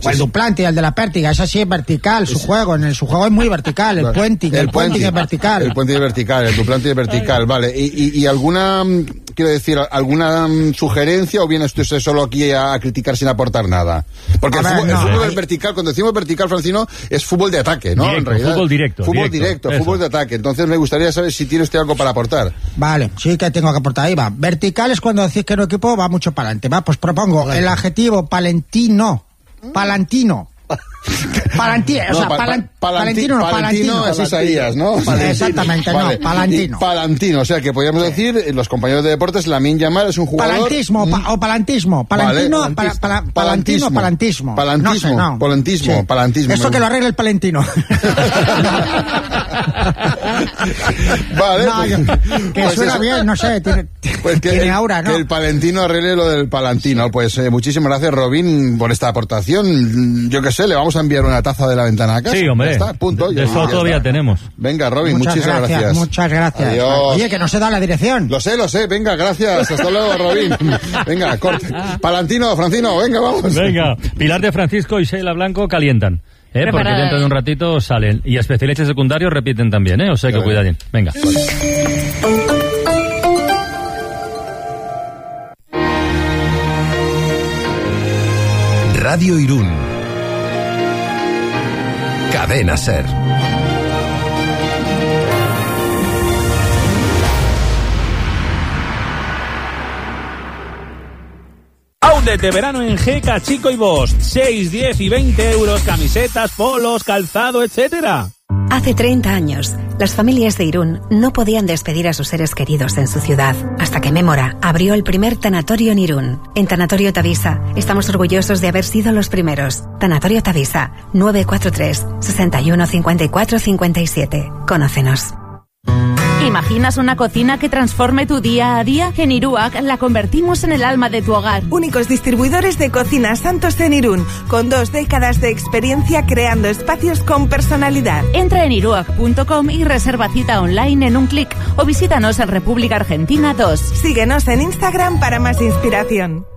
O el Duplantis, el de la Pértiga, ese sí es vertical, su juego es muy vertical, el Puenting es vertical. El Puenting es vertical, el Duplantis es vertical, vale. ¿Y alguna, quiero decir, alguna sugerencia o vienes tú solo aquí a criticar sin aportar nada? Porque el fútbol es vertical, cuando decimos vertical, Francino, es fútbol de ataque, ¿no? Directo, en realidad. Fútbol directo, fútbol de ataque. Entonces me gustaría saber si tiene usted algo para aportar. Vale, sí que tengo que aportar, ahí va. Vertical es cuando decís que un equipo va mucho para adelante, va, pues propongo el adjetivo palantino. Palantino, es Isaías, ¿no? Exactamente, vale. No, Palantino, o sea que podríamos decir, los compañeros de deportes, Lamine Yamal es un jugador... Palantismo. Palantismo. Eso que lo arregle el Palentino. Vale. No, que suena bien, no sé, tiene aura, ¿no? Que el Palentino arregle lo del Palantino. Pues muchísimas gracias, Robin, por esta aportación. Yo qué sé, le vamos a enviar una taza de la ventana a casa. Sí, hombre. Ya está, punto. De eso todavía tenemos. Venga, Robin, muchísimas gracias. Muchas gracias. Adiós. Oye, que no se da la dirección. Lo sé. Venga, gracias. Hasta luego, Robin. Venga, corte. Palantino, Francino, venga, vamos. Venga, Pilar de Francisco y Sheila Blanco calientan. Porque dentro de un ratito salen. Y especialistas secundarios repiten también, O sea que cuidadín. Venga. Radio Irún. Cadena SER. Outlet de verano en GK Chico y Bosch. 6, 10 y 20 euros, camisetas, polos, calzado, etcétera. Hace 30 años, las familias de Irún no podían despedir a sus seres queridos en su ciudad, hasta que Mémora abrió el primer tanatorio en Irún. En Tanatorio Tavisa, estamos orgullosos de haber sido los primeros. Tanatorio Tavisa, 943 61 54 57. Conócenos. ¿Imaginas una cocina que transforme tu día a día? En Iruak la convertimos en el alma de tu hogar. Únicos distribuidores de cocinas Santos en Irún, con 2 décadas de experiencia creando espacios con personalidad. Entra en iruak.com y reserva cita online en un clic o visítanos en República Argentina 2. Síguenos en Instagram para más inspiración.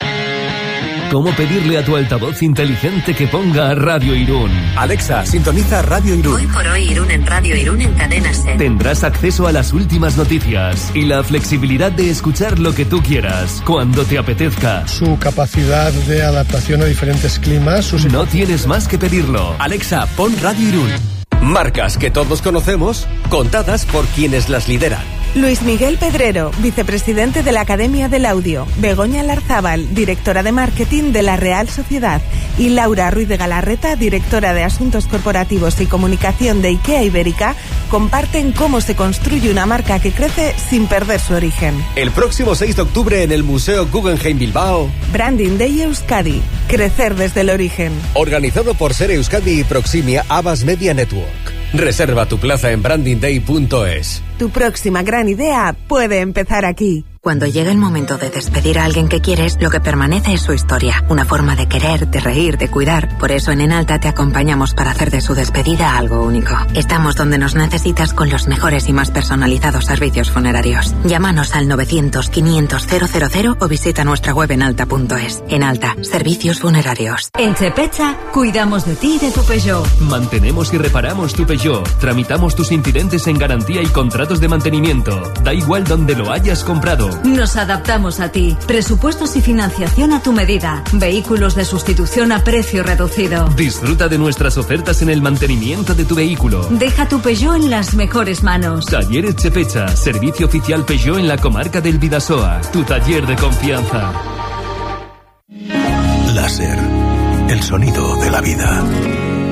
¿Cómo pedirle a tu altavoz inteligente que ponga Radio Irún? Alexa, sintoniza Radio Irún. Hoy por hoy Irún en Radio Irún en Cadena SER. Tendrás acceso a las últimas noticias y la flexibilidad de escuchar lo que tú quieras, cuando te apetezca. Su capacidad de adaptación a diferentes climas. No tienes más que pedirlo. Alexa, pon Radio Irún. Marcas que todos conocemos, contadas por quienes las lideran. Luis Miguel Pedrero, vicepresidente de la Academia del Audio. Begoña Larzábal, directora de marketing de la Real Sociedad. Y Laura Ruiz de Galarreta, directora de Asuntos Corporativos y Comunicación de IKEA Ibérica, comparten cómo se construye una marca que crece sin perder su origen. El próximo 6 de octubre en el Museo Guggenheim Bilbao. Branding Day Euskadi. Crecer desde el origen. Organizado por Ser Euskadi y Proximia Abbas Media Network. Reserva tu plaza en brandingday.es. Tu próxima gran idea puede empezar aquí. Cuando llega el momento de despedir a alguien que quieres, lo que permanece es su historia. Una forma de querer, de reír, de cuidar. Por eso en Enalta te acompañamos para hacer de su despedida algo único. Estamos donde nos necesitas con los mejores y más personalizados servicios funerarios. Llámanos al 900-500-000 o visita nuestra web enalta.es. Enalta, servicios funerarios. En Chepecha, cuidamos de ti y de tu Peugeot. Mantenemos y reparamos tu Peugeot. Tramitamos tus incidentes en garantía y contratos de mantenimiento. Da igual donde lo hayas comprado. Nos adaptamos a ti. Presupuestos y financiación a tu medida. Vehículos de sustitución a precio reducido. Disfruta de nuestras ofertas en el mantenimiento de tu vehículo. Deja tu Peugeot en las mejores manos. Talleres Chepecha, servicio oficial Peugeot en la comarca del Bidasoa. Tu taller de confianza. Láser, el sonido de la vida.